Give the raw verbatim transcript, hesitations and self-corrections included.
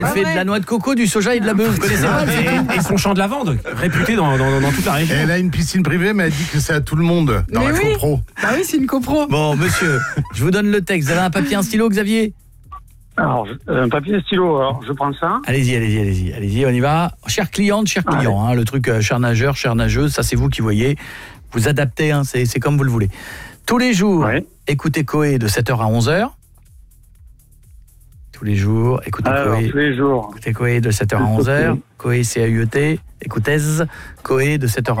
Elle fait de la noix de coco, du soja et de la bœuf. Vous connaissez pas? Et, et son champ de lavande, réputé dans, dans, dans toute la région. Elle a une piscine privée, mais elle dit que c'est à tout le monde dans Mais la oui. copro. Bah oui, c'est une copro. Bon, monsieur, je vous donne le texte. Vous avez un papier, un stylo, Xavier? Alors, un papier, un stylo, alors je prends ça. Allez-y, allez-y, allez-y, allez-y, on y va. Chère cliente, cher client, hein, le truc euh, cher nageur, chère nageuse, ça c'est vous qui voyez. Vous adaptez, hein, c'est, c'est comme vous le voulez. Tous les jours, Ouais. écoutez Coé de sept heures à onze heures. Tous les jours, écoutez Alors, Coé. tous les jours. Écoutez Coé de sept heures à onze heures. Coé, C A U E T. Écoutez Coé de sept heures à